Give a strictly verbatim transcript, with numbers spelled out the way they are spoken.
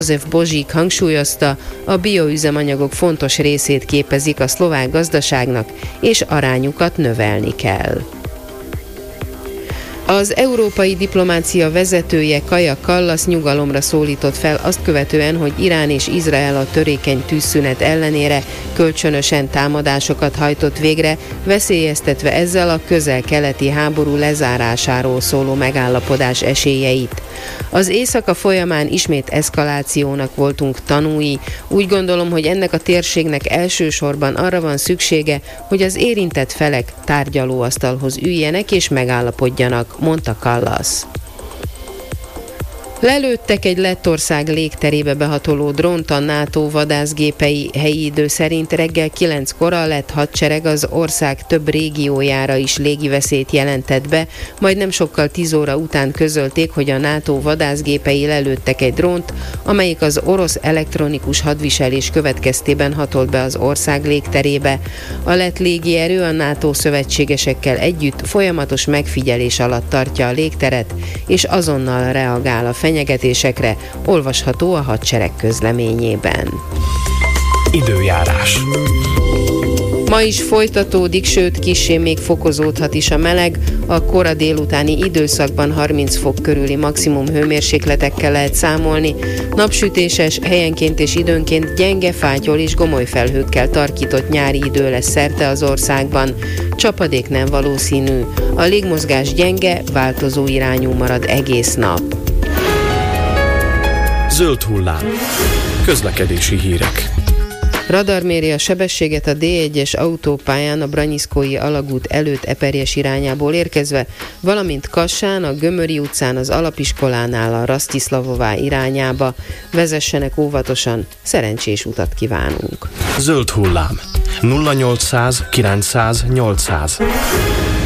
József Bozsik hangsúlyozta, a bioüzemanyagok fontos részét képezik a szlovák gazdaságnak, és arányukat növelni kell. Az európai diplomácia vezetője Kaja Kallas nyugalomra szólított fel azt követően, hogy Irán és Izrael a törékeny tűzszünet ellenére kölcsönösen támadásokat hajtott végre, veszélyeztetve ezzel a közel-keleti háború lezárásáról szóló megállapodás esélyeit. Az éjszaka folyamán ismét eszkalációnak voltunk tanúi. Úgy gondolom, hogy ennek a térségnek elsősorban arra van szüksége, hogy az érintett felek tárgyalóasztalhoz üljenek és megállapodjanak, mondta Kallas. Lelőttek egy Lettország légterébe behatoló drónt a NATO vadászgépei. Helyi idő szerint reggel kilenckor a lett hadsereg az ország több régiójára is légiveszélyt jelentett be, majd nem sokkal tíz óra után közölték, hogy a NATO vadászgépei lelőttek egy drónt, amelyik az orosz elektronikus hadviselés következtében hatolt be az ország légterébe. A lett légierő a NATO szövetségesekkel együtt folyamatos megfigyelés alatt tartja a légteret, és azonnal reagál a fenyegetésekre, olvasható a hadsereg közleményében. Időjárás. Ma is folytatódik, sőt kissé még fokozódhat is a meleg. A kora délutáni időszakban harminc fok körüli maximum hőmérsékletekkel lehet számolni. Napsütéses, helyenként és időnként gyenge, fátyol és gomoly felhőkkel tarkított nyári idő lesz szerte az országban. Csapadék nem valószínű. A légmozgás gyenge, változó irányú marad egész nap. Zöld hullám. Közlekedési hírek. Radar méri a sebességet a dé egyes autópályán a Branyiszkói alagút előtt Eperjes irányából érkezve, valamint Kassán, a Gömöri utcán, az alapiskolánál a Rasztiszlavová irányába. Vezessenek óvatosan, szerencsés utat kívánunk. Zöld hullám. nulla nyolcszáz kilencszáz nyolcszáz.